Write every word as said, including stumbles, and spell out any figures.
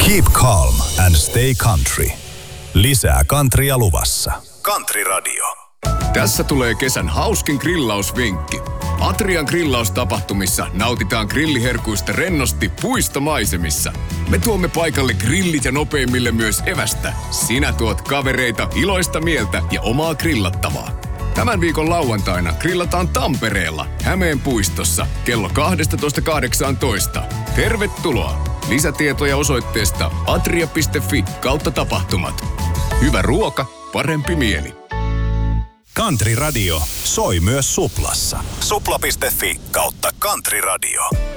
Keep calm and stay country. Lisää countrya luvassa. Country Radio. Tässä tulee kesän hauskin grillausvinkki. Atrian grillaustapahtumissa nautitaan grilliherkuista rennosti puistomaisemissa. Me tuomme paikalle grillit ja nopeimmille myös evästä. Sinä tuot kavereita, iloista mieltä ja omaa grillattavaa. Tämän viikon lauantaina grillataan Tampereella, Hämeen puistossa, kello kaksitoista kahdeksantoista. Tervetuloa! Lisätietoja osoitteesta atria piste fi kautta tapahtumat. Hyvä ruoka, parempi mieli. Country Radio soi myös Suplassa. supla piste fi kautta Country Radio.